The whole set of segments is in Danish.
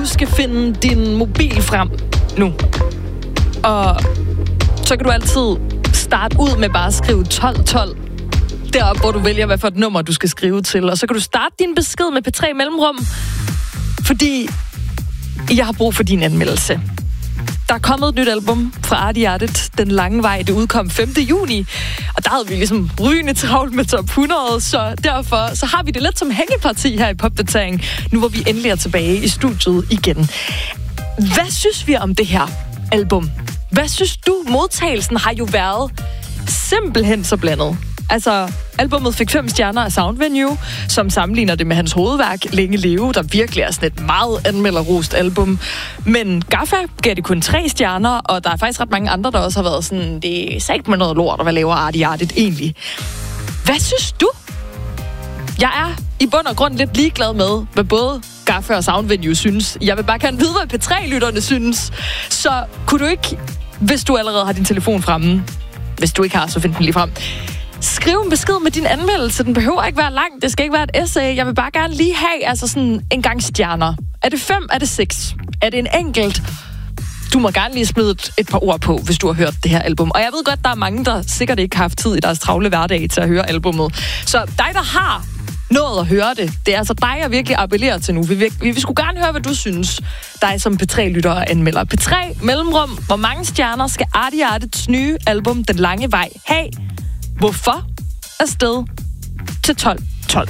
Du skal finde din mobil frem nu. Og så kan du altid starte ud med bare at skrive 1212. Deroppe, hvor du vælger, hvad for et nummer du skal skrive til. Og så kan du starte din besked med P3 Mellemrum. Fordi jeg har brug for din anmeldelse. Der er kommet et nyt album fra Artie Artit, Den Lange Vej. Det udkom 5. juni, og der havde vi ligesom rygende travlt med top 100, så derfor så har vi det lidt som hængeparti her i Popdatering, nu hvor vi endelig er tilbage i studiet igen. Hvad synes vi om det her album? Hvad synes du? Modtagelsen har jo været simpelthen så blandet. Altså, albummet fik 5 stjerner af Soundvenue, som sammenligner det med hans hovedværk, Længe Leve, der virkelig er sådan et meget anmelderrost album. Men Gaffa gav det kun 3 stjerner, og der er faktisk ret mange andre, der også har været sådan, det er sagt med noget lort, og hvad laver Artie Artit egentlig? Hvad synes du? Jeg er i bund og grund lidt ligeglad med, hvad både Gaffa og Soundvenue synes. Jeg vil bare gerne vide, hvad P3-lytterne synes. Så kunne du ikke, hvis du allerede har din telefon fremme, hvis du ikke har, så find den lige frem. Skriv en besked med din anmeldelse. Den behøver ikke være lang. Det skal ikke være et essay. Jeg vil bare gerne lige have altså sådan en gang stjerner. Er det 5? Er det 6? Er det en enkelt? Du må gerne lige smide et par ord på, hvis du har hørt det her album. Og jeg ved godt, der er mange, der sikkert ikke har haft tid i deres travle hverdag til at høre albummet. Så dig, der har nået at høre det, det er altså dig, jeg virkelig appellerer til nu. Vi skulle gerne høre, hvad du synes, dig som P3-lytter og anmelder. P3 Mellemrum. Hvor mange stjerner skal Artie Artits nye album, Den Lange Vej, have? Hvorfor? Afsted til 1212.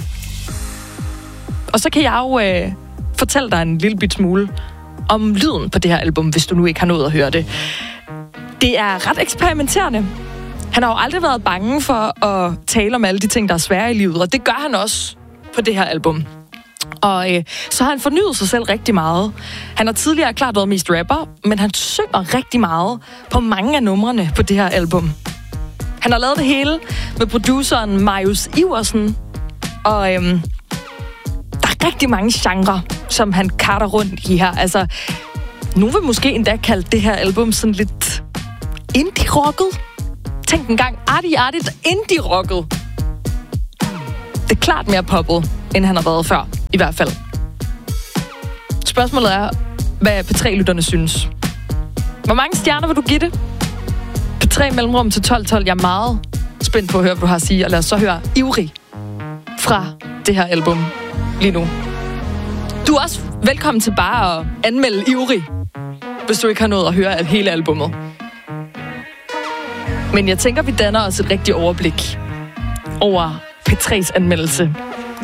Og så kan jeg jo fortælle dig en lille bit smule om lyden på det her album, hvis du nu ikke har nået at høre det. Det er ret eksperimenterende. Han har jo aldrig været bange for at tale om alle de ting, der er svære i livet, og det gør han også på det her album. Og så har han fornyet sig selv rigtig meget. Han har tidligere klart været mest rapper, men han synger rigtig meget på mange af numrene på det her album. Han har lavet det hele med produceren Marius Iversen, og der er rigtig mange genrer, som han karter rundt i her. Altså, nogen vil måske endda kalde det her album sådan lidt indie-rocket. Tænk engang, Artie Artit indie-rocket. Det er klart mere poppet, end han har været før, i hvert fald. Spørgsmålet er, hvad P3-lytterne synes. Hvor mange stjerner vil du give det? P3 Mellemrum til 1212. Jeg er meget spændt på at høre, hvad du har at sige. Og lad os så høre Ivrig fra det her album lige nu. Du er også velkommen til bare at anmelde Ivrig, hvis du ikke har nået at høre hele albummet. Men jeg tænker, vi danner os et rigtigt overblik over P3's anmeldelse